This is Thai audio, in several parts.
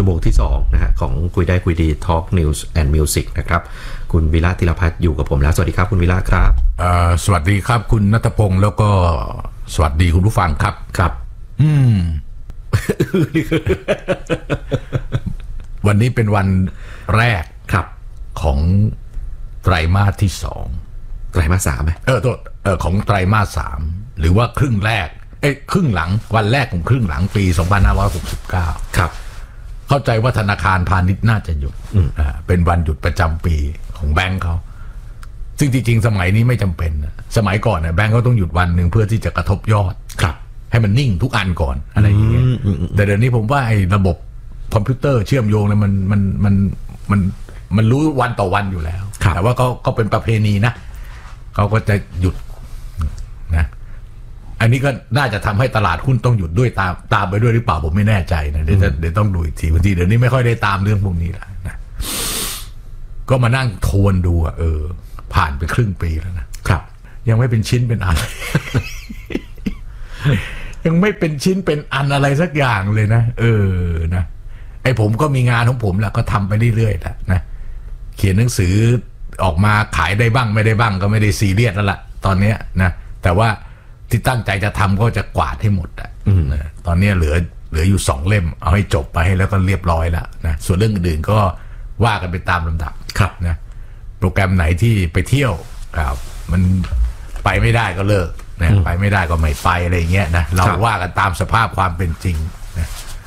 ชั่วโมงที่2นะฮะของคุยได้คุยดี Talk News and Music นะครับคุณวิระธีรพัฒน์อยู่กับผมแล้วสวัสดีครับคุณวิระครับสวัสดีครับคุณณัฐพงศ์แล้วก็สวัสดีคุณผู้ฟังครับครับวันนี้เป็นวันแรกครับของไตรมาสที่ไตรมาส3ไหมของไตรมาส3หรือว่าครึ่งแรกครึ่งหลังวันแรกของครึ่งหลังปี2569 ครับเข้าใจว่าธนาคารพาณิชย์น่าจะหยุดเป็นวันหยุดประจำปีของแบงก์เขาซึ่งจริงๆสมัยนี้ไม่จำเป็นสมัยก่อนเนี่ยแบงก์เขาต้องหยุดวันหนึ่งเพื่อที่จะกระทบยอดครับให้มันนิ่งทุกอันก่อนอะไรอย่างเงี้ยแต่เดี๋ยวนี้ผมว่าไอ้ระบบคอมพิวเตอร์เชื่อมโยงเนี่ยมันรู้วันต่อวันอยู่แล้วแต่ว่าก็เป็นประเพณีนะเขาก็จะหยุดนะอันนี้ก็น่าจะทำให้ตลาดหุ้นต้องหยุดด้วยตามไปด้วยหรือเปล่าผมไม่แน่ใจนะเดี๋ยวต้องดูอีกทีบางทีเดี๋ยวนี้ไม่ค่อยได้ตามเรื่องพวกนี้แล้วนะก็มานั่งทวนดูผ่านไปครึ่งปีแล้วนะครับยังไม่เป็นชิ้นเป็นอัน ยังไม่เป็นชิ้นเป็นอันอะไรสักอย่างเลยนะนะไอ้ผมก็มีงานของผมแหละก็ทำไปเรื่อยๆแหละนะเขียนหนังสือออกมาขายได้บ้างไม่ได้บ้างก็ไม่ได้ซีเรียสแล้วล่ะตอนนี้นะแต่ว่าที่ตั้งใจจะทำก็จะกวาดให้หมดตอนนี้เหลืออยู่2เล่มเอาให้จบไปให้แล้วก็เรียบร้อยแล้วนะส่วนเรื่องอื่นก็ว่ากันไปตามลำดับครับนะโปรแกรมไหนที่ไปเที่ยวครับมันไปไม่ได้ก็เลิกนะไปไม่ได้ก็ไม่ไปอะไรอย่างเงี้ยนะเราว่ากันตามสภาพความเป็นจริงนะ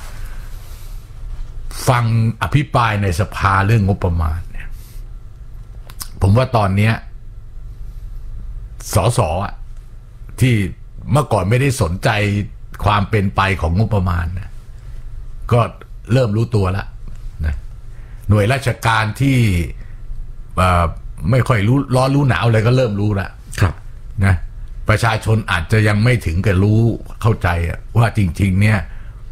ฟังอภิปรายในสภาเรื่องงบประมาณเนี่ยผมว่าตอนนี้สสที่เมื่อก่อนไม่ได้สนใจความเป็นไปของงบประมาณนะก็เริ่มรู้ตัวแล้วนะหน่วยราชการที่ไม่ค่อยรู้หนาวอะไรก็เริ่มรู้แล้วครับนะประชาชนอาจจะยังไม่ถึงกับรู้เข้าใจว่าจริงๆเนี่ย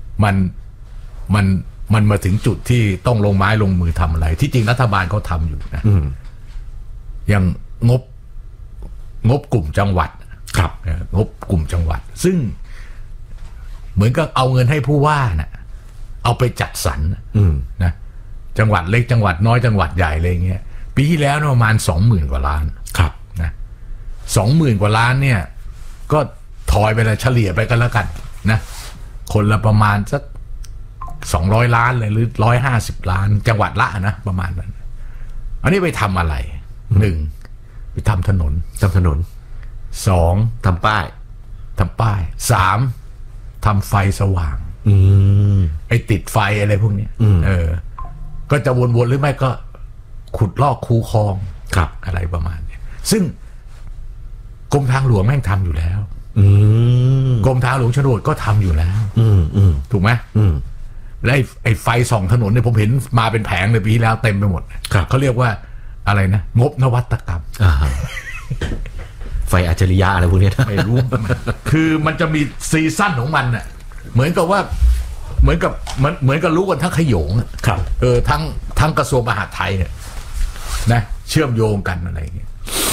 มันมาถึงจุดที่ต้องลงไม้ลงมือทำอะไรที่จริงรัฐบาลเขาทำอยู่นะอย่างงบกลุ่มจังหวัดครับงบกลุ่มจังหวัดซึ่งเหมือนกับเอาเงินให้ผู้ว่านะเอาไปจัดสรรนะจังหวัดเล็กจังหวัดน้อยจังหวัดใหญ่อะไรเงี้ยปีที่แล้วประมาณ 20,000 กว่าล้านครับนะ 20,000 กว่าล้านเนี่ยก็ถอยไปเลยเฉลี่ยไปกันแล้วกันนะคนละประมาณสัก200 ล้านเลยหรือ150 ล้านจังหวัดละนะประมาณนั้นอันนี้ไปทำอะไร1ไปทำถนน2 ทำป้าย 3ทำไฟสว่างไอ้ติดไฟอะไรพวกนี้ก็จะวนๆหรือไม่ก็ขุดลอกคูคลองครับอะไรประมาณนี้ซึ่งกรมทางหลวงแม่งทำอยู่แล้วกรมทางหลวงชลบทก็ทำอยู่แล้วถูกไหมและไอ้ไฟส่องถนนเนี่ยผมเห็นมาเป็นแผงเลยปีที่แล้วเต็มไปหมดเขาเรียกว่าอะไรนะงบนวัตกรรมไฟอัจฉริยะอะไรพวกนี้ไม่รู้ คือมันจะมีซีซั่นของมันน่ะเหมือนกับว่าเหมือนกับรู้กันทั้งขโยงครับทั้งกระทรวงมหาดไทยนะเชื่อมโยงกันอะไรอย่างเงี้ย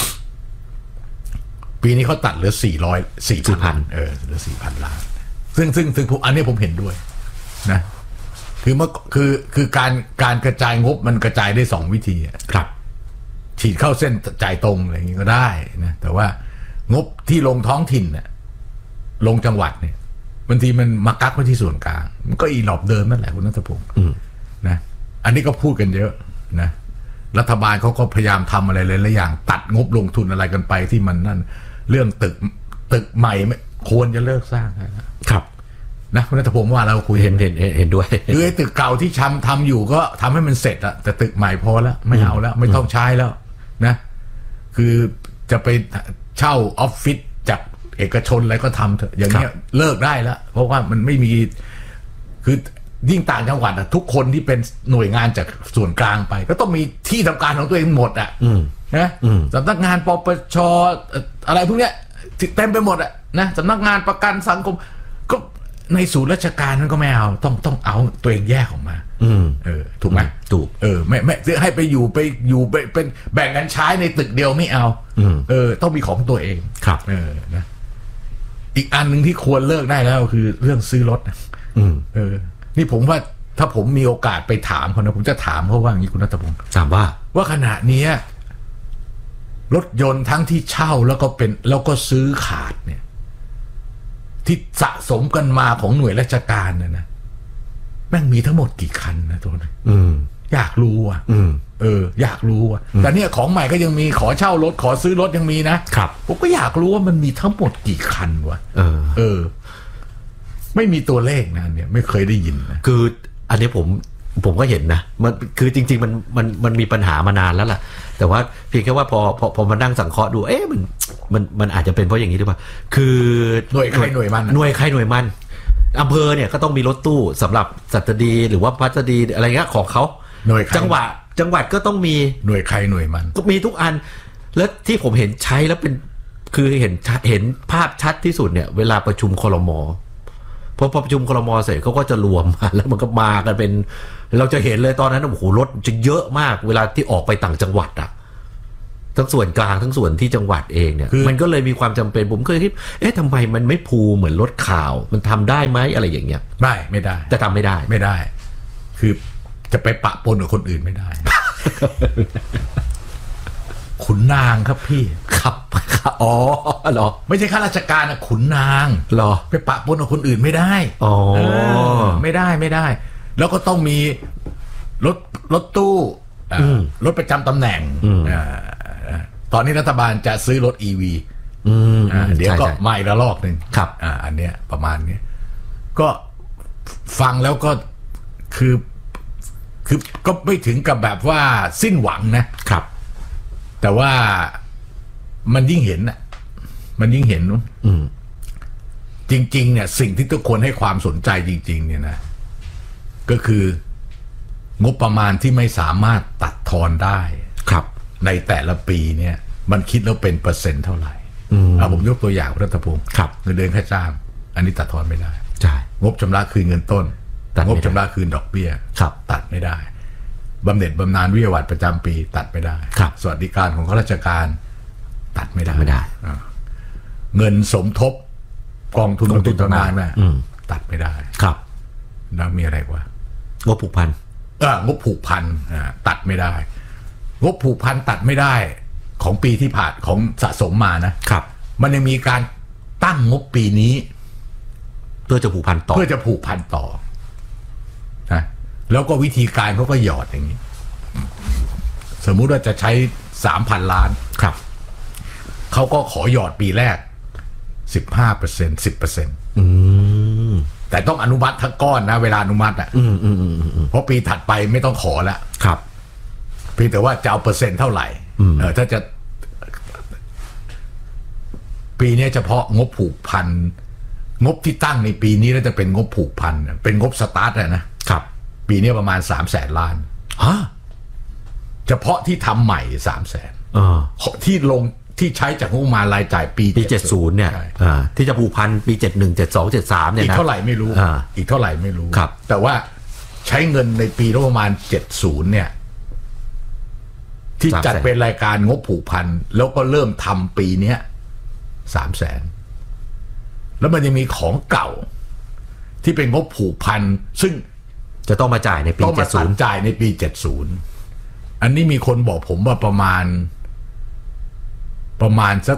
ปีนี้เขาตัดเหลือ400,000เหลือ 4,000 ล้านซึ่งอันนี้ผมเห็นด้วยนะคือการกระจายงบมันกระจายได้2วิธีครับฉีดเข้าเส้นจ่ายตรงอะไรอย่างงี้ก็ได้นะแต่ว่างบที่ลงท้องถิ่นเนี่ยลงจังหวัดเนี่ยบางทีมันมากักไว้ที่ส่วนกลางมันก็อีหลอบเดิมนั่นแหละคุณณัฐพงศ์นะอันนี้ก็พูดกันเยอะนะรัฐบาลเขาก็พยายามทำอะไรหลายๆอย่างตัดงบลงทุนอะไรกันไปที่มันนั่นเรื่องตึกใหม่ควรจะเลิกสร้างครับนะคุณณัฐพงศ์ว่าเราคุยเห็นด้วยคือไอ้ตึกเก่าที่ทำอยู่ก็ทำให้มันเสร็จอะแต่ตึกใหม่พอแล้วไม่เอาแล้วไม่ต้องใช้แล้วนะคือจะไปเช่าออฟฟิศจากเอกชนอะไรก็ทำเถอะอย่างเงี้ยเลิกได้แล้วเพราะว่ามันไม่มีคือยิ่งต่างจังหวัดทุกคนที่เป็นหน่วยงานจากส่วนกลางไปก็ต้องมีที่ทำการของตัวเองหมดอ่ะนะสำนักงานปปช.อะไรพวกเนี้ยเต็มไปหมดอ่ะนะสำนักงานประกันสังคมก็ในศูนย์ราชการนั้นก็ไม่เอาต้องเอาตัวเองแยกออกมาถูกไหมถูกไม่ให้ไปอยู่เป็นแบ่งกันใช้ในตึกเดียวไม่เอาต้องมีของตัวเองครับนะอีกอันหนึ่งที่ควรเลิกได้แล้วคือเรื่องซื้อรถนี่ผมว่าถ้าผมมีโอกาสไปถามเขานะผมจะถามเขาว่าอย่างนี้คุณณัฐพงศ์ถามว่าขณะนี้รถยนต์ทั้งที่เช่าแล้วก็ซื้อขาดเนี่ยที่สะสมกันมาของหน่วยราชการนะแม่งมีทั้งหมดกี่คันนะตัวนี้อยากรู้อ่ะอยากรู้อ่ะแต่เนี่ยของใหม่ก็ยังมีขอเช่ารถขอซื้อรถยังมีนะครับผมก็อยากรู้ว่ามันมีทั้งหมดกี่คันวะไม่มีตัวเลขนะเนี่ยไม่เคยได้ยินนะคืออันนี้ผมก็เห็นนะมันคือจริงๆมันมีปัญหามานานแล้วล่ะแต่ว่าเพียงแค่ว่าพอมานั่งสังเคราะห์ดูมันอาจจะเป็นเพราะอย่างนี้หรือเปล่าคือหน่วยใครหน่วยมันอำเภอเนี่ยก็ต้องมีรถตู้สำหรับสัตดีหรือว่าพัสดีอะไรเงี้ยของเขาจังหวัดก็ต้องมีหน่วยใครหน่วยมันก็มีทุกอันแล้วที่ผมเห็นใช้แล้วเป็นคือเห็นภาพชัดที่สุดเนี่ยเวลาประชุมครม.พอประชุมครม.เสร็จเขาก็จะรวมแล้วมันก็มากันเป็นเราจะเห็นเลยตอนนั้นโอ้โหรถจะเยอะมากเวลาที่ออกไปต่างจังหวัดอะทั้งส่วนกลางทั้งส่วนที่จังหวัดเองเนี่ยมันก็เลยมีความจำเป็นผมเคยคิดทำไมมันไม่พูเหมือนรถข่าวมันทำได้ไหมอะไรอย่างเงี้ยไม่ได้แต่ทำไม่ได้คือจะไปปะปนกับคนอื่นไม่ได้ ขุนนางครับพี่ครับอ๋อเหรอไม่ใช่ข้าราชการนะขุนนางเหรอไปปะปนกับคนอื่นไม่ได้อ๋อไม่ได้แล้วก็ต้องมีรถตู้รถประจำตำแหน่งตอนนี้รัฐบาลจะซื้อรถ EV เดี๋ยวก็มาอีกระลอกหนึ่งครับอันเนี้ยประมาณนี้ก็ฟังแล้วก็คือก็ไม่ถึงกับแบบว่าสิ้นหวังนะครับแต่ว่ามันยิ่งเห็นจริงๆเนี่ยสิ่งที่ทุกคนให้ความสนใจจริงๆเนี่ยนะก็คืองบประมาณที่ไม่สามารถตัดทอนได้ครับในแต่ละปีเนี่ยมันคิดแล้วเป็นเปอร์เซ็นต์เท่าไหร่ผมยกตัวอย่างรัฐพงศ์เงินเดือนค่าจ้างอันนี้ตัดทอนไม่ได้ใช่งบชำระคืนเงินต้นงบชำระคืนดอกเบี้ยตัดไม่ได้บำเหน็จบำนาญวิทยาวัตรประจำปีตัดไม่ได้สวัสดิการของข้าราชการตัดไม่ได้เงินสมทบกองทุนบำเหน็จบำนาญตัดไม่ได้ครับแล้วมีอะไรวะงบผูกพันงบผูกพันตัดไม่ได้งบผูกพันตัดไม่ได้ของปีที่ผ่านของสะสมมานะครับมันยังมีการตั้งงบปีนี้เพื่อจะผูกพันต่อนะแล้วก็วิธีการเขาก็หยอดอย่างนี้สมมุติว่าจะใช้ 3,000 ล้านครับเขาก็ขอหยอดปีแรก 15% 10%แต่ต้องอนุมัติทั้งก้อนนะเวลาอนุมัติเพราะปีถัดไปไม่ต้องขอแล้วครับเพียงแต่ว่าจะเอาเปอร์เซ็นต์เท่าไหร่ถ้าจะปีนี้เฉพาะงบผูกพันงบที่ตั้งในปีนี้แล้วจะเป็นงบผูกพันเป็นงบสตาร์ทนะครับปีนี้ประมาณ 300,000 ล้านเฉพาะที่ทำใหม่ 300,000ที่ลงที่ใช้จากงบประมาณรายจ่ายปี 70เนี่ยที่จะผูกพันปี71 72 73เนี่ยนะอีกเท่าไหร่ไม่รู้ครับแต่ว่าใช้เงินในปีประมาณ70เนี่ยที่จัดเป็นรายการงบผูกพันแล้วก็เริ่มทำปีนี้ 300,000แล้วมันจะมีของเก่าที่เป็นงบผูกพันซึ่งจะต้องมาจ่ายในปี 70จ่ายในปี70อันนี้มีคนบอกผมว่าประมาณสัก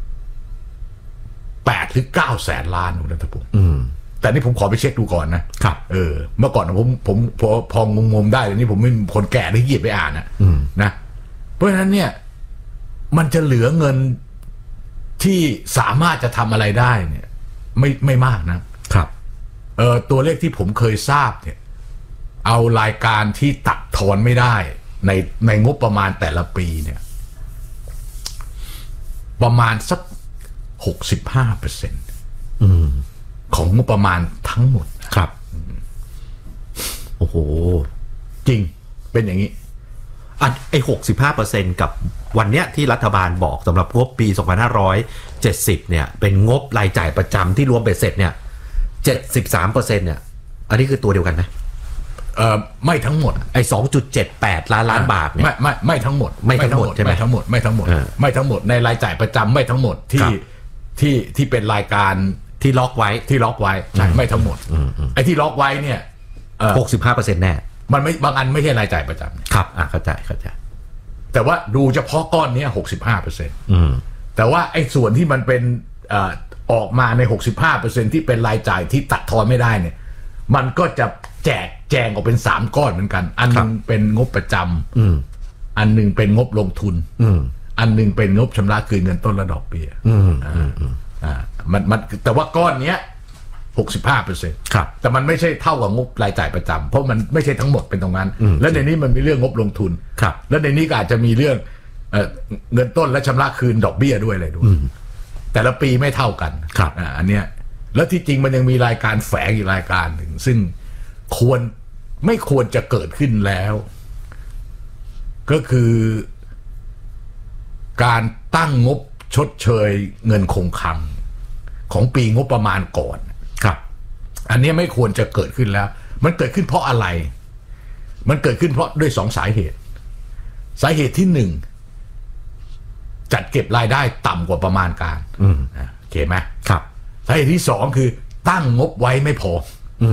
8 ถึง 9 แสนล้านนะท่านผู้แต่นี่ผมขอไปเช็คดูก่อนนะครับเมื่อก่อนผมพองงได้แต่นี่ผมไม่คนแก่ที่หยิบไปอ่านนะเพราะฉะนั้นเนี่ยมันจะเหลือเงินที่สามารถจะทำอะไรได้เนี่ยไม่มากนะครับตัวเลขที่ผมเคยทราบเนี่ยเอารายการที่ตัดทอนไม่ได้ในงบประมาณแต่ละปีเนี่ยประมาณสัก 65% ของงบประมาณทั้งหมดครับโอ้โหจริงเป็นอย่างนี้ไอ้ 65% กับวันเนี้ยที่รัฐบาลบอกสำหรับงบปี 2570เนี่ยเป็นงบรายจ่ายประจำที่รวมเบ็ดเสร็จเนี่ย 73% เนี่ยอันนี้คือตัวเดียวกันไหมไม่ทั้งหมดไอ้ 2.78 ล้านบาทเนี่ยไม่ทั้งหมดใช่ไหมไม่ทั้งหมดในรายจ่ายประจำไม่ทั้งหมดที่เป็นรายการที่ล็อกไว้ใช่ไม่ทั้งหมดไอ้ที่ล็อกไว้เนี่ย 65%แน่มันไม่บางอันไม่ใช่รายจ่ายประจำครับเข้าใจแต่ว่าดูเฉพาะก้อนนี้65%แต่ว่าไอ้ส่วนที่มันเป็นออกมาใน65%ที่เป็นรายจ่ายที่ตัดทอนไม่ได้เนี่ยมันก็จะแจงออกเป็น3ก้อนเหมือนกันอันนึงเป็นงบประจำอันนึงเป็นงบลงทุนอันนึงเป็นงบชำระคืนเงินต้นและดอกเบี้ยมันแต่ว่าก้อนเนี้ย65% ครับแต่มันไม่ใช่เท่ากับงบรายจ่ายประจำเพราะมันไม่ใช่ทั้งหมดเป็นตรงนั้นและในนี้มันมีเรื่องงบลงทุนครับและในนี้ก็อาจจะมีเรื่องเงินต้นและชำระคืนดอกเบี้ยด้วยอะไรด้วยแต่ละปีไม่เท่ากันครับอันเนี้ยแล้วที่จริงมันยังมีรายการแฝงอีกรายการหนึ่งซึ่งไม่ควรจะเกิดขึ้นแล้วก็คือการตั้งงบชดเชยเงินคงคลังของปีงบประมาณก่อนครับอันนี้ไม่ควรจะเกิดขึ้นแล้วมันเกิดขึ้นเพราะอะไรมันเกิดขึ้นเพราะด้วย2 สาเหตุที่1จัดเก็บรายได้ต่ำกว่าประมาณการโอเคไหมครับสาเหตุที่2คือตั้งงบไว้ไม่พอ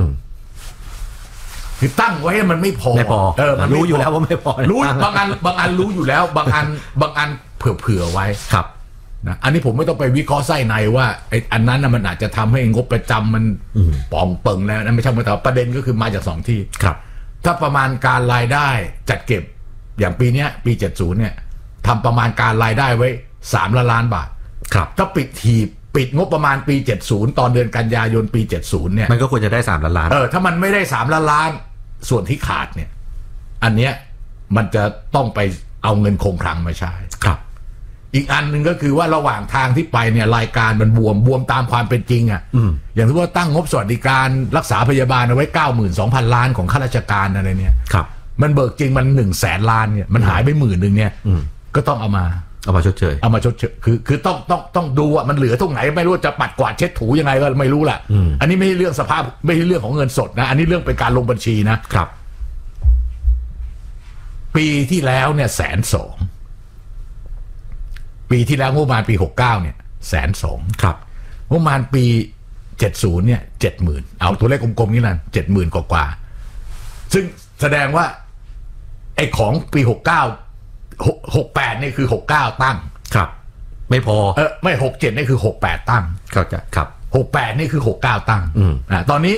คือตั้งไว้มันไม่พอมันรู้อยู่แล้วว่าไม่พอรู้บางอันรู้อยู่แล้วบางอันเผื่อไว้ครับนะอันนี้ผมไม่ต้องไปวิเคราะห์ไส้ในว่าไอ้อันนั้นมันอาจจะทำให้งบประจำมันป่องเปิงแล้วนะไม่ใช่แต่ประเด็นก็คือมาจาก2 ที่ครับถ้าประมาณการรายได้จัดเก็บอย่างปีนี้ปี70เนี่ยทำประมาณการรายได้ไว้3 ล้านบาทครับถ้าปิดงบประมาณปี70ตอนเดือนกันยายนปี70เนี่ยมันก็ควรจะได้3 ล้านถ้ามันไม่ได้3 ล้านส่วนที่ขาดเนี่ยอันเนี้ยมันจะต้องไปเอาเงินคงคลังมาใช้ครับอีกอันหนึ่งก็คือว่าระหว่างทางที่ไปเนี่ยรายการมันบวมตามความเป็นจริงอย่างที่ว่าตั้งงบสวัสดิการรักษาพยาบาลเอาไว้ 92,000 ล้านของข้าราชการอะไรเนี่ยครับมันเบิกจริงมัน 100,000 ล้านเนี่ยมันหายไป10,000เนี่ยก็ต้องเอามาชดเชยคือต้องดูว่ามันเหลือตรงไหนไม่รู้จะปัดกวาดเช็ดถูยังไงก็ไม่รู้แหละอันนี้ไม่ใช่เรื่องสภาพไม่ใช่เรื่องของเงินสดนะอันนี้เรื่องเป็นการลงบัญชีนะครับปีที่แล้วเนี่ย120,000ปีที่แล้วงบประมาณปี69เนี่ย120,000 ครับงบประมาณปี70เนี่ย70,000เอาตัวเลขกลมๆนี่แหละ70,000กว่าซึ่งแสดงว่าไอ้ของปี68นี่คือ69ตั้งครับไม่พอไม่67นี่คือ68ตั้งเข้าใจครับ 68นี่คือ69ตั้งตอนนี้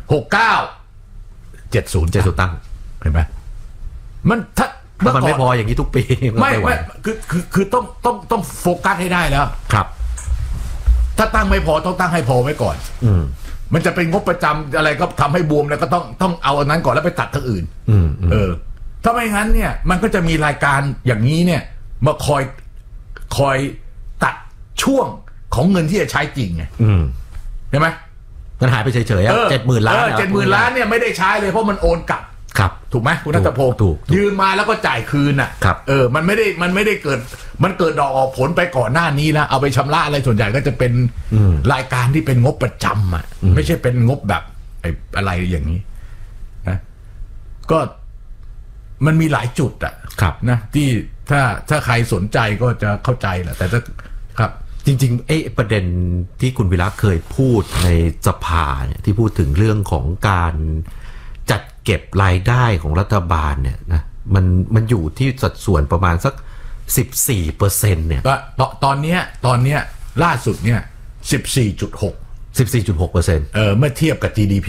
69 70 ตั้งเห็นไหมมันไม่พออย่างนี้ทุกปีไม่คือต้องโฟกัสให้ได้แล้วครับถ้าตั้งไม่พอต้องตั้งให้พอไว้ก่อนมันจะเป็นงบประจำอะไรก็ทำให้บวมแล้วก็ต้องเอาอันนั้นก่อนแล้วไปตัดทั้งอื่นถ้าไม่งั้นเนี่ยมันก็จะมีรายการอย่างนี้เนี่ยมาคอยตัดช่วงของเงินที่จะใช้จริงไงใช่ไหมมันหายไปเฉยๆ70,000 ล้าน 70,000 ล้านเนี่ยไม่ได้ใช้เลยเพราะมันโอนกลับครับถูกไหมคุณณัฐพงศ์ยืมมาแล้วก็จ่ายคืนครับมันไม่ได้เกิดมันเกิดดอกออกผลไปก่อนหน้านี้แล้วเอาไปชำระอะไรส่วนใหญ่ก็จะเป็นรายการที่เป็นงบประจำไม่ใช่เป็นงบแบบอะไรอย่างนี้นะก็มันมีหลายจุดนะที่ถ้าใครสนใจก็จะเข้าใจแหละแต่ถ้าครับจริงๆประเด็นที่คุณวิระเคยพูดในสภาเนี่ยที่พูดถึงเรื่องของการจัดเก็บรายได้ของรัฐบาลเนี่ยนะมันอยู่ที่สัดส่วนประมาณสัก 14% เนี่ยตอนเนี้ยล่าสุดเนี่ย 14.6% เมื่อเทียบกับ GDP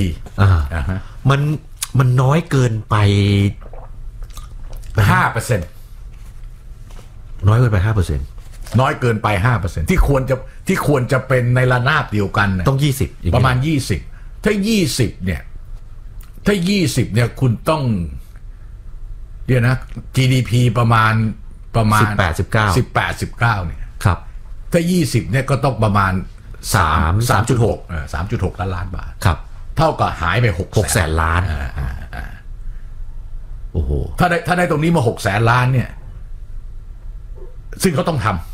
มันน้อยเกินไป 5% น้อยเกินไป 5% น้อยเกินไป 5% ที่ควรจะเป็นในระนาบเดียวกันต้อง20 ประมาณ20ถ้า20เนี่ยคุณต้องเดี๋ยวนะ GDP ประมาณ18-19เนี่ยครับถ้า20เนี่ยก็ต้องประมาณ3.6 ล้านบาทครับเท่ากับหายไป 600,000 ล้านโอ้โหถ้าได้ตรงนี้มา600,000 ล้านเนี่ยซึ่งเขาต้องทำ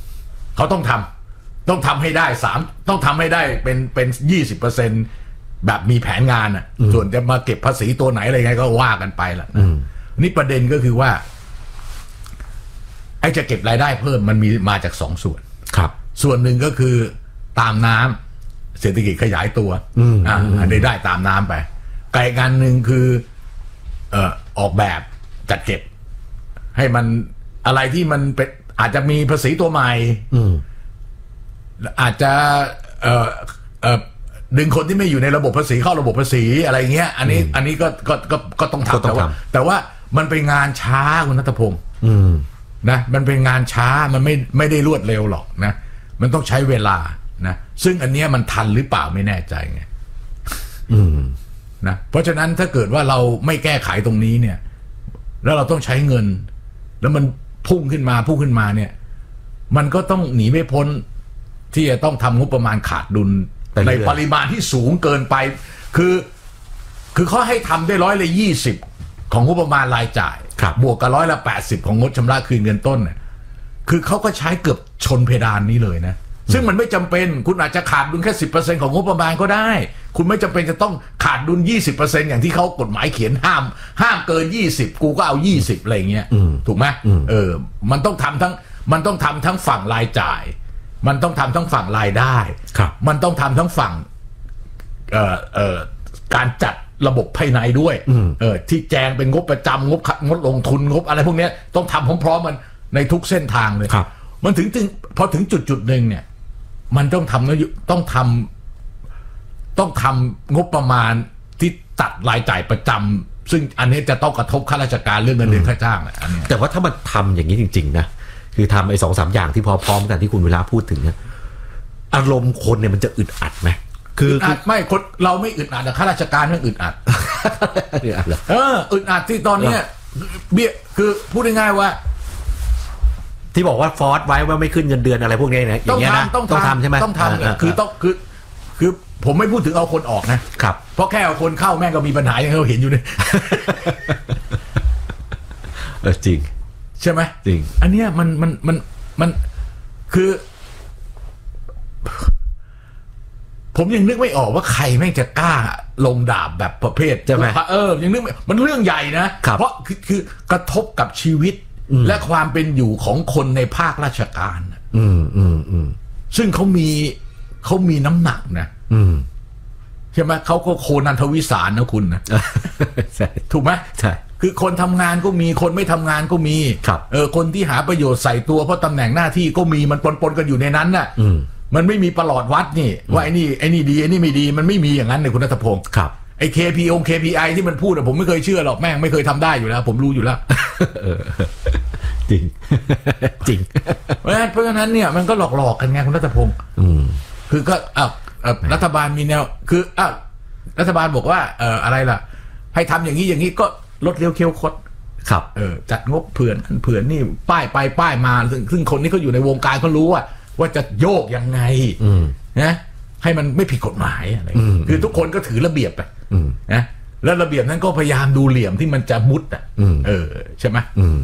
ให้ได้ต้องทำให้ได้เป็น 20% แบบมีแผนงานส่วนจะมาเก็บภาษีตัวไหนอะไรไงก็ว่ากันไปละนี่ประเด็นก็คือว่าไอ้จะเก็บรายได้เพิ่มมันมีมาจาก2 ส่วนครับส่วนหนึ่งก็คือตามน้ำเศรษฐกิจขยายตัวอันนี้ได้ตามน้ำไปไกลกันหนึ่งคือออกแบบจัดเก็บให้มันอะไรที่มันเป็นอาจจะมีภาษีตัวใหม่อาจจะดึงคนที่ไม่อยู่ในระบบภาษีเข้าระบบภาษีอะไรเงี้ยอันนี้ก็ต้องทำแต่ว่ามันเป็นงานช้าคุณณัฐพงศ์นะมันเป็นงานช้ามันไม่ได้รวดเร็วหรอกนะมันต้องใช้เวลานะซึ่งอันเนี้ยมันทันหรือเปล่าไม่แน่ใจไงนะเพราะฉะนั้นถ้าเกิดว่าเราไม่แก้ไขตรงนี้เนี่ยแล้วเราต้องใช้เงินแล้วมันพุ่งขึ้นมาเนี่ยมันก็ต้องหนีไม่พ้นที่จะต้องทำงบประมาณขาดดุลในปริมาณที่สูงเกินไปคือเขาให้ทำได้120ของงบประมาณรายจ่ายบวกกับ180ของงบชำระคืนเงินต้นเนี่ยคือเขาก็ใช้เกือบชนเพดานนี้เลยนะซึ่งมันไม่จำเป็นคุณอาจจะขาดดุลแค่ 10% ของงบประมาณก็ได้คุณไม่จำเป็นจะต้องขาดดุล 20% อย่างที่เขากฎหมายเขียนห้ามเกิน20กูก็เอา20อะไรเงี้ยถูกไหมมันต้องทำทั้งฝั่งรายจ่ายมันต้องทำทั้งฝั่งรายได้มันต้องทำทั้งฝั่งการจัดระบบภายในด้วยที่แจงเป็นงบประจำงบลงทุนงบอะไรพวกนี้ต้องทำพร้อมๆมันในทุกเส้นทางเลยมันพอถึงจุดหนึ่งเนี่ยมันต้องทำงบประมาณที่ตัดรายจ่ายประจำซึ่งอันนี้จะต้องกระทบข้าราชการเรื่องเงินเดือนค่าจ้างอันนี้แต่ว่าถ้ามันทำอย่างนี้จริงๆนะคือทำไอ้ 2-3 อย่างที่พร้อมกันที่คุณเวลาพูดถึงเนี่ยอารมณ์คนเนี่ยมันจะอึดอัดไหมคือไม่คนเราไม่อึดอัดแต่ข้าราชการไม่อึดอัดอึดอัดที่ตอนนี้เบี้ยคือพูดง่ายๆว่าที่บอกว่าฟอร์สไว้ว่าไม่ขึ้นเงินเดือนอะไรพวกนี้นะอย่างเงี้ยนะต้องทำใช่ไหมต้องทำคือผมไม่พูดถึงเอาคนออกนะครับเพราะแค่เอาคนเข้าแม่งก็มีปัญหาอย่างที่เราเห็นอยู่เนี่ยจริงใช่ไหมจริงอันเนี้ยมันคือผมยังนึกไม่ออกว่าใครแม่งจะกล้าลงดาบแบบประเภทใช่ไหมยังนึกไม่มันเรื่องใหญ่นะเพราะคือกระทบกับชีวิตและความเป็นอยู่ของคนในภาคราชการซึ่งเขามีน้ำหนักนะใช่ไหมเขาก็โคนันทวิสารนะคุณนะถูกไหมใช่คือคนทำงานก็มีคนไม่ทำงานก็มีคนที่หาประโยชน์ใส่ตัวเพราะตำแหน่งหน้าที่ก็มีมันปนกันอยู่ในนั้นน่ะมันไม่มีประหลอดวัดนี่ว่าไอ้นี่ดีไอ้นี่ไม่ดีมันไม่มีอย่างนั้นเลยคุณณัฐพงศ์ไอ้ KPI ที่มันพูดผมไม่เคยเชื่อหรอกแม่งไม่เคยทำได้อยู่แล้วผมรู้อยู่แล้วจริงจริงเพราะฉะนั้นเนี่ยมันก็หลอกกันไงคุณณัฐพงศ์คือก็รัฐบาลมีแนวคือรัฐบาลบอกว่าอะไรล่ะให้ทำอย่างนี้ก็ลดเลี้ยวเคี้ยวคดครับจัดงบเผื่อนนี่ป้ายไปป้ายมาซึ่งคนนี้เขาอยู่ในวงการเขารู้ว่าจะโยกยังไงนะให้มันไม่ผิดกฎหมายอะไรคือทุกคนก็ถือระเบียบไปนะแล้วระเบียบนั้นก็พยายามดูเหลี่ยมที่มันจะมุดใช่ไหม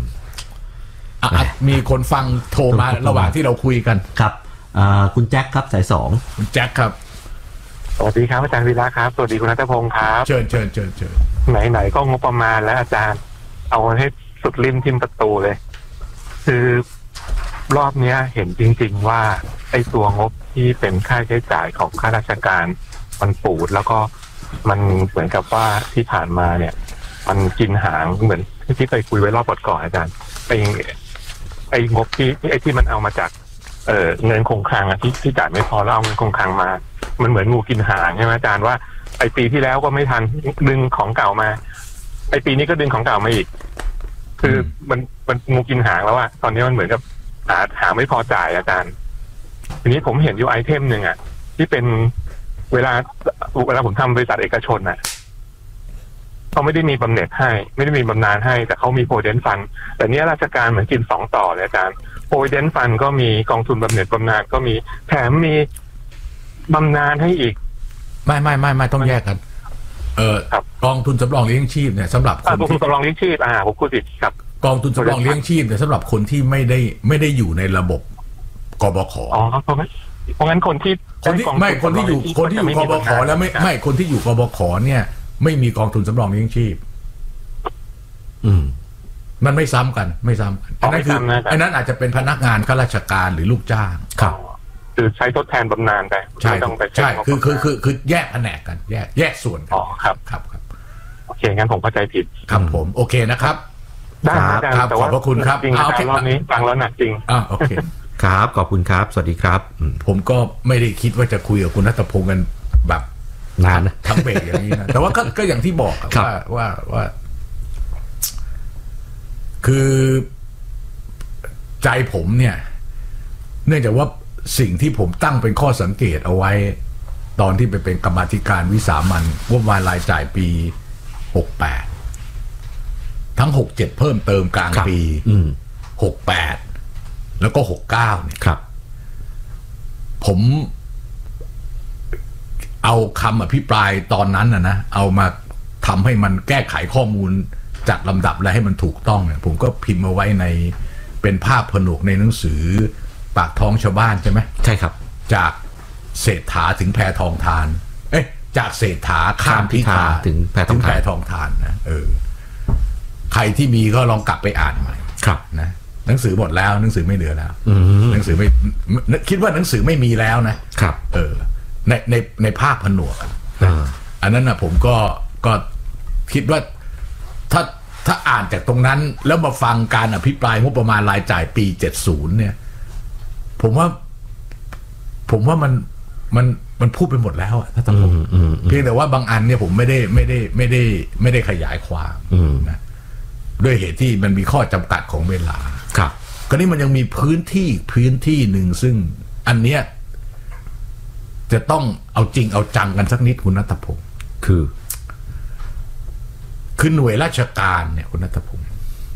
มีคนฟังโทรมาระหว่างที่เราคุยกันครับคุณแจ็คครับสาย2 คุณแจ็คครับสวัสดีครับอาจารย์วีระครับสวัสดีคุณณัฐพงศ์ครับเชิญไหนก็งบประมาณแล้วอาจารย์เอาให้สุดริมทิมประตูเลยคือรอบนี้เห็นจริงๆว่าไอ้ตัวงบที่เป็นค่าใช้จ่ายของข้าราชการมันปูดแล้วก็มันเหมือนกับว่าที่ผ่านมาเนี่ยมันกินหางเหมือนที่เคยคุยไว้รอบก่อนอาจารย์ไอ้งบที่มันเอามาจากเงินคงคลังที่จ่ายไม่พอแล้วเอาเงินคงคลังมามันเหมือนงูกินหางใช่ไหมอาจารย์ว่าไอ้ปีที่แล้วก็ไม่ทันดึงของเก่ามาไอ้ปีนี้ก็ดึงของเก่ามาอีกคือมันงูกินหางแล้วอะตอนนี้มันเหมือนกับหาไม่พอจ่ายอาจารย์ทีนี้ผมเห็นอยู่ไอเทมหนึ่งอะที่เป็นเวลาผมทำบริษัทเอกชนอะเขาไม่ได้มีบำเหน็จให้ไม่ได้มีบำนาญให้แต่เขามีโพเดนฟันแต่เนี้ยราชการเหมือนกิน2 ต่อเลยอาจารย์โพเดนฟันก็มีกองทุนบำเหน็จบำนาญก็มีแถมมีบำนาญให้อีกไม่ต้องแยกกันกองทุนสำรองเลี้ยงชีพเนี่ยสำหรับคนที่สำรองเลี้ยงชีพผมพูดผิดครับกองทุนสำรองเลี้ยงชีพเนี่ยสำหรับคนที่ไม่ได้อยู่ในระบบกบข. เพราะงั้นคนที่อยู่กบข.แล้วไม่คนที่อยู่กบข.เนี่ยไม่มีกองทุนสำรองเลี้ยงชีพมันไม่ซ้ำกันอันนั้นอาจจะเป็นพนักงานข้าราชการหรือลูกจ้างครับคือใช้ทดแทนบำนาญไปใช่คือแยกแผนกกันแยกส่วนกันครับโอเคงั้นผมเข้าใจผิดครับผมโอเคนะครับได้ครับขอบพระคุณครับจริงๆรอบนี้ฟังแล้วหนักจริงโอเคครับขอบคุณครับสวัสดีครับผมก็ไม่ได้คิดว่าจะคุยกับคุณณัฐพงษ์กันแบบนานนะทั้งเบรกอย่างนี้นะแต่ว่าก็อย่างที่บอกว่าคือใจผมเนี่ยเนื่องจากว่าสิ่งที่ผมตั้งเป็นข้อสังเกตเอาไว้ตอนที่ไปเป็นกรรมาธิการวิสามัญงบประมาณรายจ่ายปี68ทั้ง67เพิ่มเติมกลางปี68แล้วก็69เนี่ยครับผมเอาคำอภิปรายตอนนั้นนะเอามาทำให้มันแก้ไขข้อมูลจัดลำดับและให้มันถูกต้องเนี่ยผมก็พิมพ์มาไว้ในเป็นภาพผนวกในหนังสือปากท้องชาวบ้านใช่ไหมใช่ครับจากเศรษฐาถึงแพทองทานจากเศรษฐาข้ามพิธาถึงแพทองทานนะใครที่มีก็ลองกลับไปอ่านใหม่ครับนะหนังสือหมดแล้วหนังสือไม่เหลือแล้วหนังสือไม่คิดว่าหนังสือไม่มีแล้วนะครับในภาคผนวกอันนั้นนะผมก็คิดว่าถ้าอ่านจากตรงนั้นแล้วมาฟังการอภิปรายงบประมาณรายจ่ายปี70เนี่ยผมว่ามันพูดไปหมดแล้วถ้าตผมเพียงแต่ว่าบางอันเนี่ยผมไม่ได้ขยายความนะด้วยเหตุที่มันมีข้อจำกัดของเวลาครับก็นี่มันยังมีพื้นที่หนึ่งซึ่งอันเนี้ยจะต้องเอาจริงเอาจังกันสักนิดคุณณัฐพงศ์คือหน่วยราชการเนี่ยคุณณัฐพงศ์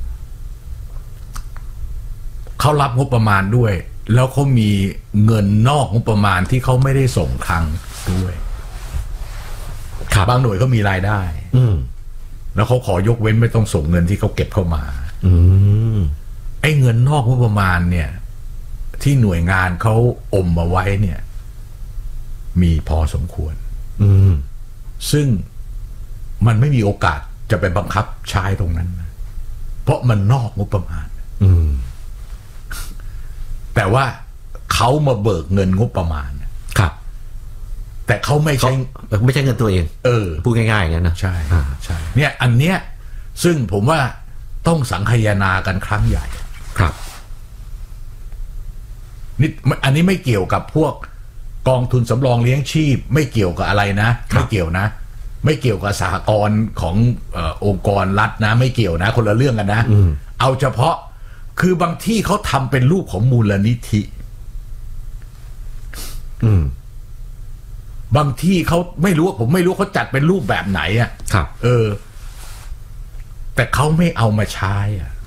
เขารับงบประมาณด้วยแล้วเขามีเงินนอกงบประมาณที่เขาไม่ได้ส่งคลังด้วยบางหน่วยเขามีรายได้แล้วเขาขอยกเว้นไม่ต้องส่งเงินที่เขาเก็บเข้ามาไอ้เงินนอกงบประมาณเนี่ยที่หน่วยงานเขาอมมาไว้เนี่ยมีพอสมควรซึ่งมันไม่มีโอกาสจะไปบังคับใช้ตรงนั้นนะเพราะมันนอกงบประมาณแต่ว่าเขามาเบิกเงินงบประมาณครับแต่เขาไม่ใช่เงินตัวเองพูดง่ายๆอย่างนั้นนะใช่เนี่ยอันเนี้ยซึ่งผมว่าต้องสังคายนากันครั้งใหญ่ครับนี่อันนี้ไม่เกี่ยวกับพวกกองทุนสำรองเลี้ยงชีพไม่เกี่ยวกับอะไรนะไม่เกี่ยวนะไม่เกี่ยวกับสหกรณ์ขององค์กรรัฐนะไม่เกี่ยวนะคนละเรื่องกันนะเอาเฉพาะคือบางที่เขาทำเป็นรูปของมูลนิธิบางที่เขาไม่รู้ผมไม่รู้เขาจัดเป็นรูปแบบไหนอ่ะครับแต่เขาไม่เอามาใช้อ่ะ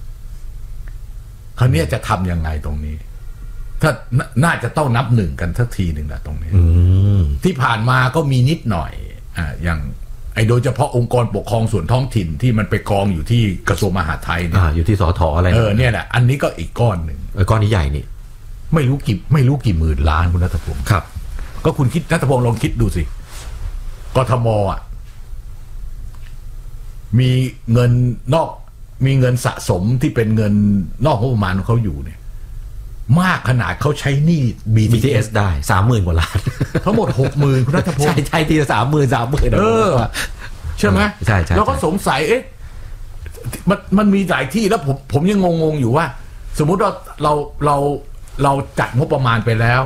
คราวนี้จะทำยังไงตรงนี้ถ้าน่าจะต้องนับหนึ่งกันสักทีหนึ่งแหละตรงนี้ที่ผ่านมาก็มีนิดหน่อยอย่างโดยเฉพาะองค์กรปกครองส่วนท้องถิ่นที่มันไปกองอยู่ที่กระทรวงมหาดไทยเนี่ยอยู่ที่สทอะไรเนี่ยแหละอันนี้ก็อีกก้อนหนึ่งก้อนนี้ใหญ่นี่ไม่รู้กี่หมื่นล้านคุณณัฐพงศ์ครับก็คุณคิดณัฐพงศ์ลองคิดดูสิกทมมีเงินสะสมที่เป็นเงินนอกงบประมาณของเขาอยู่เนี่ยมากขนาดเขาใช้หนี้ BTS ได้ 30,000 กว่าล้านทั้งหมด 60,000 คุณณัฐพงศ์ใช่ทีละ 30,000 ใช่ไหมใช่แล้วก็สงสัยมันมีหลายที่แล้วผมยังงงอยู่ว่าสมมุติว่าเราจัดงบประมาณไปแล้ว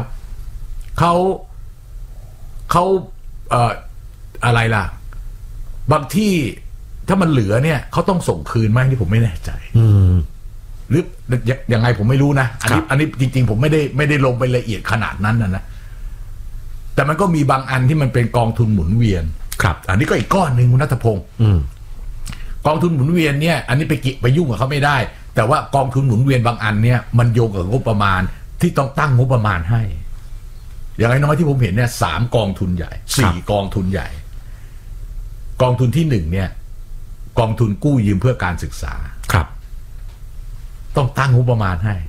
เขาอะไรล่ะบางที่ถ้ามันเหลือเนี่ยเขาต้องส่งคืนไหมที่ผมไม่แน่ใจหรือยังไงผมไม่รู้นะอันนี้จริงๆผมไม่ได้ลงไปละเอียดขนาดนั้นนะแต่มันก็มีบางอันที่มันเป็นกองทุนหมุนเวียนครับอันนี้ก็อีกก้อนหนึ่งคุณณัฐพงศ์กองทุนหมุนเวียนเนี่ยอันนี้ไปยุ่งกับเขาไม่ได้แต่ว่ากองทุนหมุนเวียนบางอันเนี่ยมันโยงกับงบประมาณที่ต้องตั้งงบประมาณให้อย่างน้อยที่ผมเห็นเนี่ย3 กองทุนใหญ่4 กองทุนใหญ่กองทุนที่1เนี่ยกองทุนกู้ยืมเพื่อการศึกษาครับต้องตั้งงบประมาณให้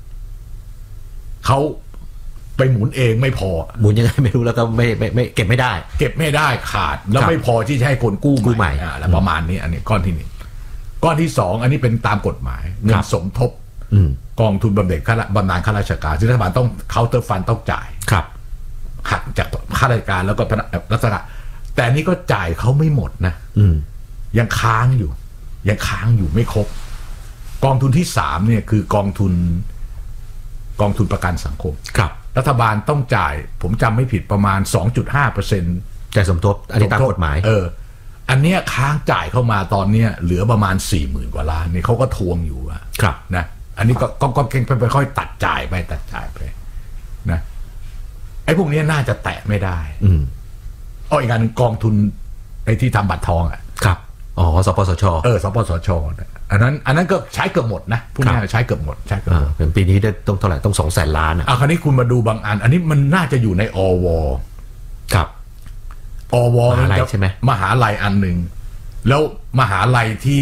เขาไปหมุนเองไม่พอหมุนยังไงไม่รู้แล้วก็ไม่เก็บไม่ได้ขาดแล้วไม่พอที่จะให้คนกู้ใหม่อะไรประมาณนี้อันนี้ก้อนที่1ก้อนที่2อันนี้เป็นตามกฎหมายเงินสมทบกองทุนบำเหน็จบำนาญข้าราชการซึ่งรัฐบาลต้องเคาน์เตอร์ฟันต้องจ่ายหักจากข้าราชการแล้วก็ลักษณะแต่นี้ก็จ่ายเขาไม่หมดนะยังค้างอยู่ไม่ครบกองทุนที่3เนี่ยคือกองทุนประกันสังคมครับรัฐบาลต้องจ่ายผมจำไม่ผิดประมาณ 2.5% จ่ายสมทบอันนี้ตามกฎหมายอันเนี้ยค้างจ่ายเข้ามาตอนเนี้ยเหลือประมาณ 40,000 กว่าล้านนี่เขาก็ทวงอยู่อะครับนะอันนี้ก็เก่งไปค่อยตัดจ่ายไปนะไอ้พวกนี้น่าจะแตะไม่ได้อีกอันกองทุนไอ้ที่ทำบัตรทองอ่ะครับสปสชสปสชอันนั้นก็ใช้เกือบหมดนะพวกนี้ใช้เกือบหมดเป็นปีนี้ได้ต้องเท่าไหร่ต้อง200,000 ล้านคราวนี้คุณมาดูบางอันนี้มันน่าจะอยู่ในอวครับมหาลัยใช่ไหมมหาลัยอันหนึ่งแล้วมหาลัยที่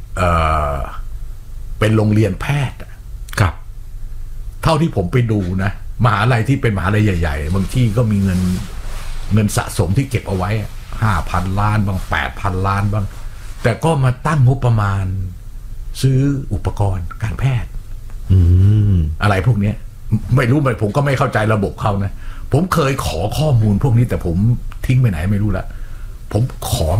เป็นโรงเรียนแพทย์ครับเท่าที่ผมไปดูนะมหาลัยที่เป็นมหาลัยใหญ่ๆบางที่ก็มีเงินสะสมที่เก็บเอาไว้ 5,000 ล้านบาง 8,000 ล้านบางแต่ก็มาตั้งงบประมาณซื้ออุปกรณ์การแพทย์อะไรพวกนี้ไม่รู้ผมก็ไม่เข้าใจระบบเขานะผมเคยขอข้อมูลพวกนี้แต่ผมทิ้งไปไหนไม่รู้ละผมขอ